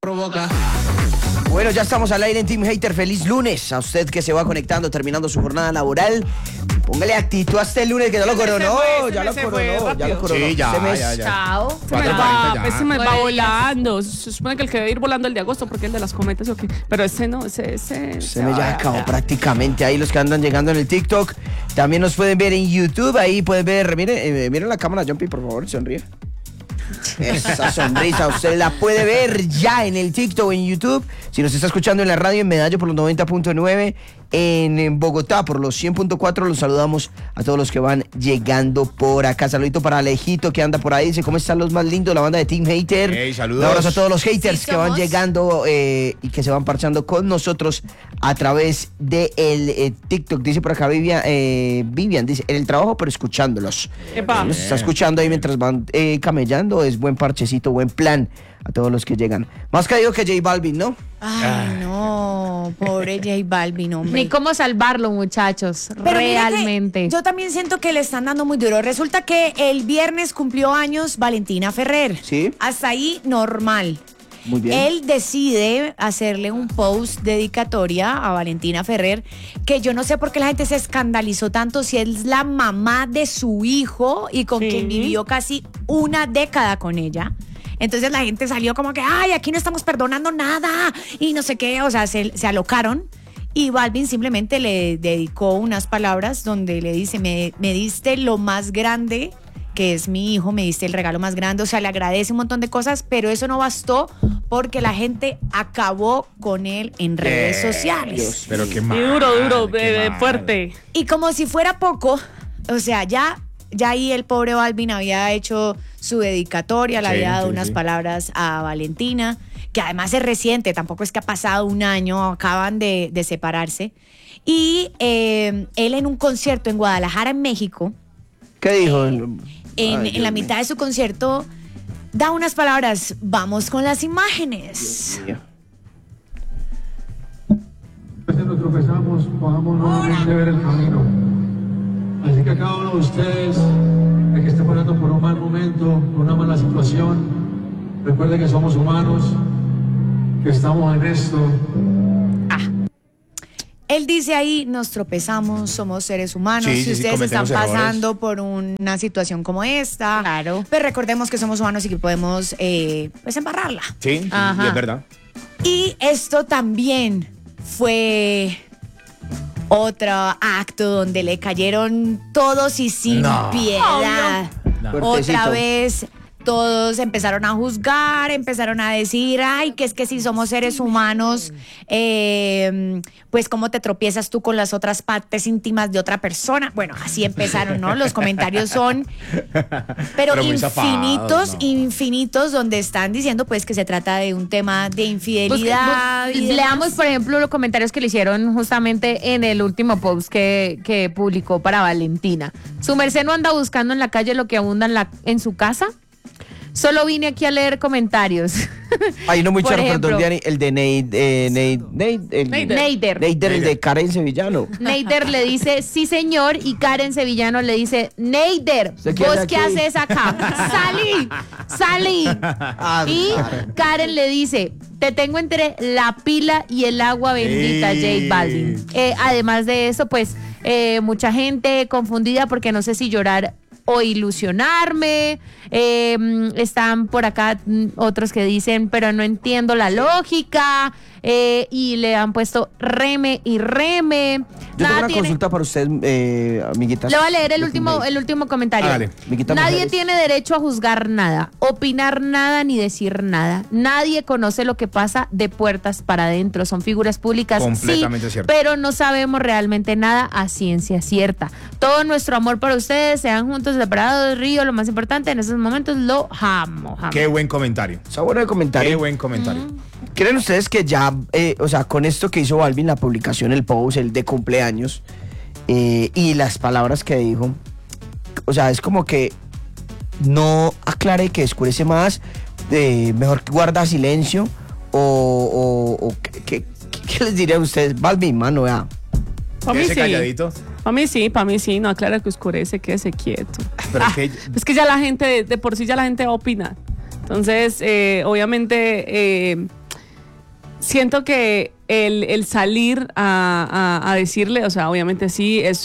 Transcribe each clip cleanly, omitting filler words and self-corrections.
Provoca. Bueno, ya estamos al aire en Team Hater. Feliz lunes a usted que se va conectando, terminando su jornada laboral. Póngale actitud a este lunes que ya lo coronó. Ya lo coronó. Sí, ya. Chao. Se me va volando. Se supone que el que debe ir volando el de agosto porque el de las cometas o qué. Pero ese no, ese se me ya acabó prácticamente. Ahí los que andan llegando en el TikTok. También nos pueden ver en YouTube. Ahí pueden ver, miren la cámara, Jumpy, por favor, sonríe. Esa sonrisa usted la puede ver ya en el TikTok o en YouTube. Si nos está escuchando en la radio en Medallo por los 90.9, en Bogotá por los 100.4, los saludamos a todos los que van llegando por acá. Saludito para Alejito que anda por ahí, dice: ¿cómo están los más lindos? La banda de Team Hater. Hey, saludos. Un abrazo a todos los haters Sí, que van llegando y que se van parchando con nosotros a través del TikTok. Dice por acá Vivian, dice: en el trabajo pero escuchándolos. Epa. Nos está escuchando ahí mientras van camellando. Es buen parchecito, buen plan a todos los que llegan. Más caído que J Balvin, ¿no? Ay, no, pobre J Balvin, hombre. Ni cómo salvarlo, muchachos, Pero mira realmente. que yo también siento que le están dando muy duro. Resulta que el viernes cumplió años Valentina Ferrer. Sí. Hasta ahí normal. Muy bien. Él decide hacerle un post dedicatoria a Valentina Ferrer, que yo no sé por qué la gente se escandalizó tanto si es la mamá de su hijo y con quien vivió casi una década con ella. Entonces la gente salió como que, ay, aquí no estamos perdonando nada y no sé qué, o sea, se alocaron. Y Balvin simplemente le dedicó unas palabras donde le dice: me diste lo más grande, que es mi hijo, me diste el regalo más grande. O sea, le agradece un montón de cosas, pero eso no bastó porque la gente acabó con él en redes sociales. Pero qué mal. Y duro, fuerte. Y como si fuera poco, o sea, ya ahí el pobre Balvin había hecho su dedicatoria, le había dado unas palabras a Valentina, que además es reciente, tampoco es que ha pasado un año, acaban de separarse. Y él en un concierto en Guadalajara, en México, ¿Qué dijo? en la mitad de su concierto, da unas palabras. Vamos con las imágenes. Después de nos tropezamos, podamos nuevamente ver el camino. Así que a cada uno de ustedes, el que esté pasando por un mal momento, por una mala situación, recuerden que somos humanos, que estamos en esto. Él dice ahí: nos tropezamos, somos seres humanos. Sí, si sí, ustedes están cometemos errores. pasando por una situación como esta, Claro. pues recordemos que somos humanos y que podemos pues embarrarla. Sí, Ajá. y es verdad. Y esto también fue otro acto donde le cayeron todos y sin piedad. Fuertecito. Otra vez todos empezaron a juzgar, empezaron a decir: ay, que es que si somos seres humanos, pues cómo te tropiezas tú con las otras partes íntimas de otra persona. Bueno, así empezaron, ¿no? Los comentarios son, pero muy zafados, ¿no? infinitos, donde están diciendo pues que se trata de un tema de infidelidad. y demás. Leamos, por ejemplo, los comentarios que le hicieron justamente en el último post que publicó para Valentina. ¿Su merced no anda buscando en la calle lo que abunda en su casa? Solo vine aquí a leer comentarios. Hay uno muy Por charro, ejemplo, perdón, el de Neider. el de Karen Sevillano. Neider le dice: sí, señor. Y Karen Sevillano le dice: Neider, ¿Usted qué ¿vos hace qué aquí? haces acá? Salí. Y Karen le dice: te tengo entre la pila y el agua bendita, Ey. J Balvin. Además de eso, pues, mucha gente confundida porque no sé si llorar o ilusionarme. Están por acá otros que dicen: pero no entiendo la lógica. Y le han puesto reme y reme. Yo tengo una consulta para usted, amiguita. Le voy a leer el último comentario. Hágale. Amiguita, Nadie mujeres. tiene derecho a juzgar nada, opinar nada ni decir nada. Nadie conoce lo que pasa de puertas para adentro. Son figuras públicas, Completamente sí, cierto. pero no sabemos realmente nada a ciencia cierta. Todo nuestro amor para ustedes, sean juntos, separados, río, lo más importante en esos momentos, lo amo. Qué buen comentario. Está bueno el comentario. Qué buen comentario. ¿Creen ustedes que ya, o sea, con esto que hizo Balvin, la publicación, el post, el de cumpleaños, y las palabras que dijo, o sea, es como que no aclare, que oscurece más, mejor guarda silencio, o ¿qué les diría a ustedes? Balvin, mano, vea. Para mí Ese sí. calladito. Para mí sí, no aclara que oscurece, quédese quieto. Pero es que- Es que ya la gente, de por sí ya la gente va a opinar. Entonces, obviamente, siento que el salir a decirle, o sea, obviamente sí, es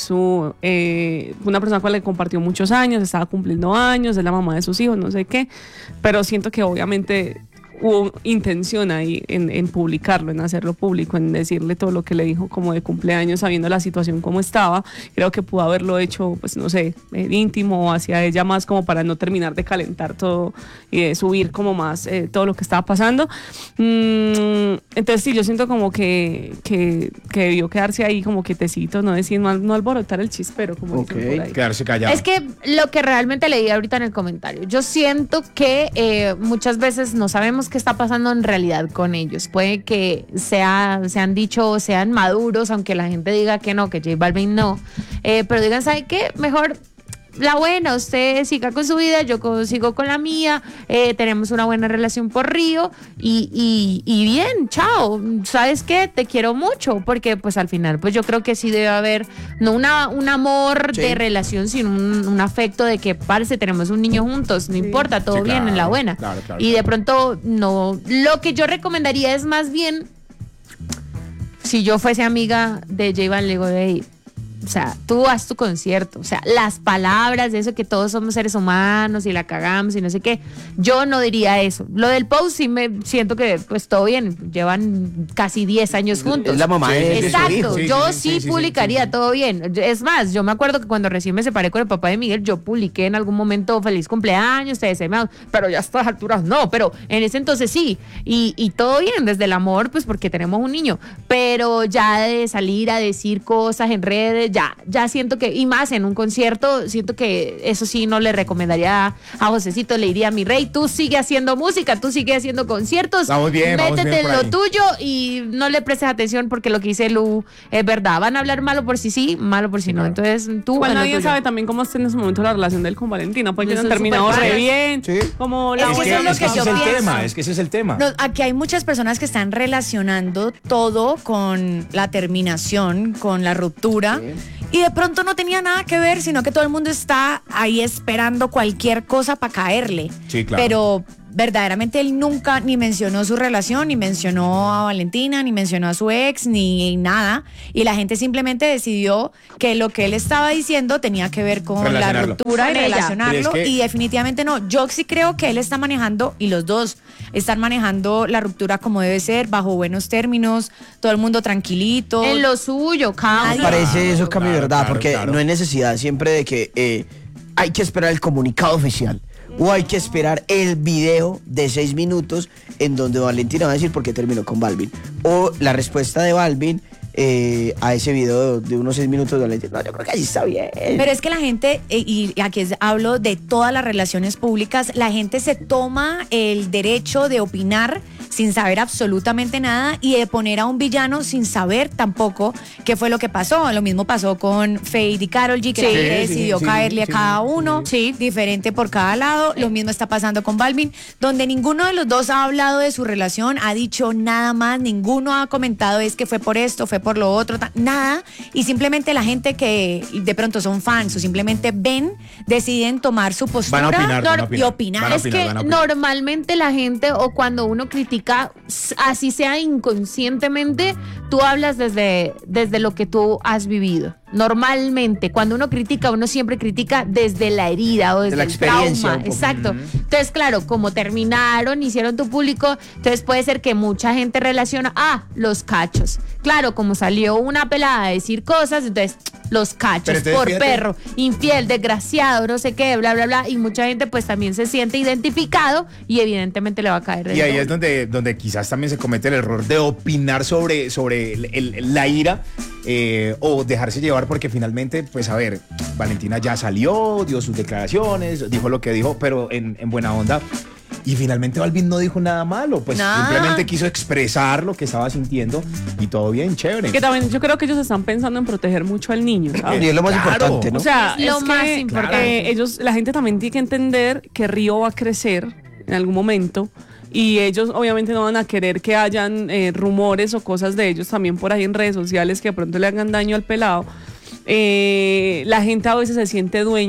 una persona con la que compartió muchos años, estaba cumpliendo años, es la mamá de sus hijos, no sé qué, pero siento que obviamente hubo intención ahí en publicarlo, en hacerlo público, en decirle todo lo que le dijo como de cumpleaños, sabiendo la situación como estaba. Creo que pudo haberlo hecho, pues no sé, íntimo hacia ella más como para no terminar de calentar todo y de subir como más todo lo que estaba pasando. Entonces sí, yo siento como que debió quedarse ahí como quietecito, no decir, no alborotar el chispero, como dicen por ahí. Quedarse callado. Es que lo que realmente leí ahorita en el comentario, yo siento que muchas veces no sabemos qué está pasando en realidad con ellos. Puede que sean dicho, sean maduros, aunque la gente diga que no, que J Balvin no, pero digan, ¿sabe qué? Mejor la buena, usted siga con su vida, yo sigo con la mía, tenemos una buena relación por Río y bien, chao, ¿sabes qué? Te quiero mucho, porque pues al final pues yo creo que sí debe haber no un amor de relación, sino un afecto de que parece tenemos un niño juntos, no importa, todo bien, claro, en la buena. claro, Y de pronto no, lo que yo recomendaría es más bien, si yo fuese amiga de J Balvin, le digo, hey, o sea, tú haz tu concierto, o sea, las palabras de eso que todos somos seres humanos y la cagamos y no sé qué, yo no diría eso. Lo del post sí me siento que pues todo bien, llevan casi 10 años juntos. Es la mamá de su Exacto, hijo. yo sí publicaría todo bien. Es más, yo me acuerdo que cuando recién me separé con el papá de Miguel, yo publiqué en algún momento feliz cumpleaños, te deseamos, pero ya a estas alturas no, pero en ese entonces sí, y todo bien, desde el amor, pues porque tenemos un niño, pero ya de salir a decir cosas en redes, ya siento que, y más en un concierto, siento que eso sí no le recomendaría a Josecito, le diría, mi rey, tú sigue haciendo música, tú sigue haciendo conciertos, vamos bien métete en por lo ahí. tuyo y no le prestes atención porque lo que dice Lu es verdad, van a hablar malo por si sí, malo por si no, entonces tú Igual en lo nadie tuyo. sabe también cómo está en ese momento la relación de él con Valentina, porque Eso no han es terminado súper re raro. bien, Sí. como la Es que buena eso es lo es que ese yo es el pienso. tema, es que ese es el tema. No, aquí hay muchas personas que están relacionando todo con la terminación, con la ruptura. Y de pronto no tenía nada que ver, sino que todo el mundo está ahí esperando cualquier cosa para caerle. Sí, claro. Pero verdaderamente él nunca ni mencionó su relación, ni mencionó a Valentina, ni mencionó a su ex, ni nada. Y la gente simplemente decidió que lo que él estaba diciendo tenía que ver con la Relacionarlo. ruptura y Con ella. relacionarlo. Pero es que- Y definitivamente no. Yo sí creo que él está manejando, y los dos están manejando la ruptura como debe ser, bajo buenos términos, todo el mundo tranquilito. En lo suyo, cada Me uno. parece eso, Cami, claro, verdad, claro, porque claro. no hay necesidad siempre de que hay que esperar el comunicado oficial o hay que esperar el video de 6 minutos en donde Valentina va a decir por qué terminó con Balvin o la respuesta de Balvin a ese video de unos 6 minutos de Valentina. No, yo creo que ahí está bien. Pero es que la gente, y aquí hablo de todas las relaciones públicas, la gente se toma el derecho de opinar sin saber absolutamente nada y de poner a un villano sin saber tampoco qué fue lo que pasó. Lo mismo pasó con Feid y Karol G, que la gente decidió caerle a cada uno, diferente por cada lado. Lo mismo está pasando con Balvin, donde ninguno de los dos ha hablado de su relación, ha dicho nada más, ninguno ha comentado es que fue por esto, fue por lo otro, nada. Y simplemente la gente que de pronto son fans o simplemente ven, deciden tomar su postura Van a opinar, van a y opinar. opinar. Van a Es opinar, que van a opinar. normalmente la gente o cuando uno critica, así sea inconscientemente, tú hablas desde lo que tú has vivido. Normalmente, cuando uno critica, uno siempre critica desde la herida o desde la el experiencia trauma. un poco. Exacto. Entonces, claro, como terminaron, hicieron tu público, entonces puede ser que mucha gente relaciona, los cachos. Claro, como salió una pelada a decir cosas, entonces los cachos, Pero entonces, por fíjate. perro, infiel, desgraciado, no sé qué, bla, bla, bla. Y mucha gente pues también se siente identificado y evidentemente le va a caer. Y ahí es donde quizás también se comete el error de opinar sobre la ira o dejarse llevar porque finalmente, pues a ver, Valentina ya salió, dio sus declaraciones, dijo lo que dijo, pero en buena onda. Y finalmente Balvin no dijo nada malo, pues Nada. simplemente quiso expresar lo que estaba sintiendo y todo bien, chévere. Que también yo creo que ellos están pensando en proteger mucho al niño, ¿sabes? Y es lo más Claro. importante, ¿no? O sea, Es lo es más que, importante. la gente también tiene que entender que Río va a crecer en algún momento y ellos obviamente no van a querer que hayan rumores o cosas de ellos también por ahí en redes sociales que de pronto le hagan daño al pelado. La gente a veces se siente dueña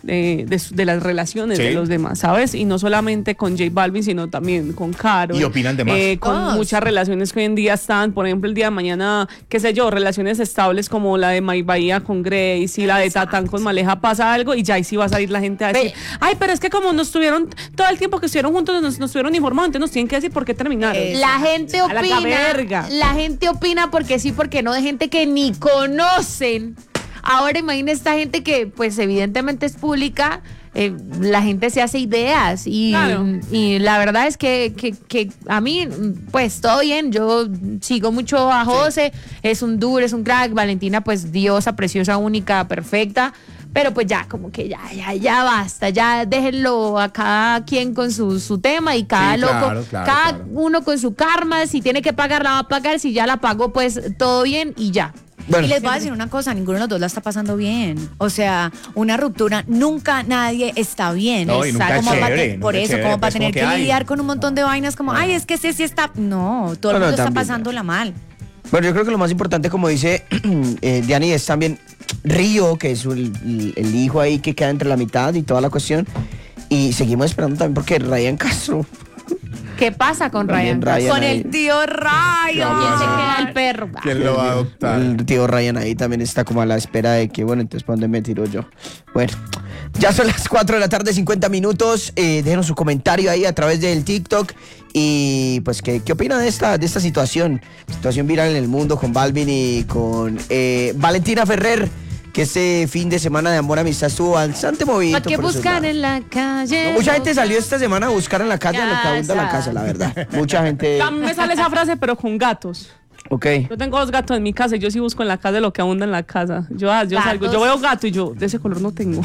de las relaciones de los demás, ¿sabes? Y no solamente con J Balvin, sino también con Karol. Y opinan de más. Con Todos. muchas relaciones que hoy en día están, por ejemplo, el día de mañana, qué sé yo, relaciones estables como la de Mike Bahía con Grace y la de Tatán con Maleja, pasa algo y ya ahí sí va a salir la gente a decir, ay, pero es que como nos tuvieron todo el tiempo que estuvieron juntos, nos tuvieron informados, entonces nos tienen que decir por qué terminaron. La gente A la opina. verga. La gente opina porque sí, porque no, de gente que ni conocen. Ahora imagina esta gente que, pues, evidentemente es pública. La gente se hace ideas y, Claro. y la verdad es que a mí, pues todo bien, yo sigo mucho a José, es un duro, es un crack, Valentina pues diosa, preciosa, única, perfecta, pero pues ya como que ya basta, ya déjenlo a cada quien con su tema y cada Sí, loco, claro, cada uno con su karma, si tiene que pagar la va a pagar, si ya la pagó pues todo bien y ya. Bueno, Y les voy a decir una cosa, ninguno de los dos la está pasando bien. O sea, una ruptura, nunca nadie está bien. No, y nunca es Como para chévere, por nunca es eso, chévere, como para pues, tener como que que, ay. lidiar con un montón de vainas como, ay, es que ese sí está... No, todo el No, mundo está también. pasándola mal. Bueno, yo creo que lo más importante, como dice Diani, es también Río, que es el hijo ahí que queda entre la mitad y toda la cuestión. Y seguimos esperando también porque Ryan Castro. ¿Qué pasa con También Ryan? Ryan Con ahí. el tío Ryan. ¿Quién se queda el perro? ¿Quién lo va a adoptar? El tío Ryan ahí también está como a la espera de que, bueno, entonces, ¿para dónde me tiro yo? Bueno, ya son las 4 de la tarde, 50 minutos. Déjenos su comentario ahí a través del TikTok. Y, pues, ¿qué opina de esta situación? Situación viral en el mundo con Balvin y con Valentina Ferrer, que este fin de semana de amor amistad estuvo bastante movido. ¿Para qué por esos buscan lados. en la calle? No, mucha gente salió esta semana a buscar en la calle lo que abunda en la casa, la verdad. Mucha gente... Ya me sale esa frase, pero con gatos. Ok. Yo tengo 2 gatos en mi casa y yo sí busco en la casa lo que abunda en la casa. Yo salgo, yo veo gato y yo, de ese color no tengo.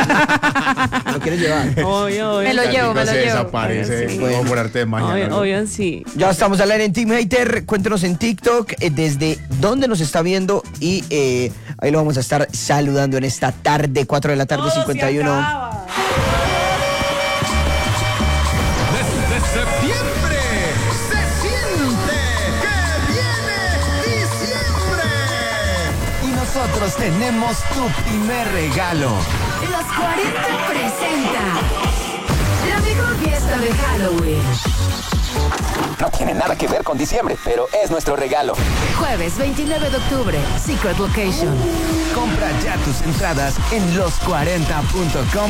¿Lo quieres llevar? Obvio. Me lo llevo, me lo Se llevo. desaparece Sí. como por arte de magia. ¿no? Obvio, sí. Ya estamos al aire en Team Hater. Cuéntenos en TikTok desde dónde nos está viendo y ahí lo vamos a estar saludando en esta tarde, 4 de la tarde, 51. Desde septiembre se siente que viene diciembre. Y nosotros tenemos tu primer regalo. Los 40 presenta la mejor fiesta de Halloween. No tiene nada que ver con diciembre, pero es nuestro regalo. Jueves 29 de octubre, Secret Location. Compra ya tus entradas en los40.com.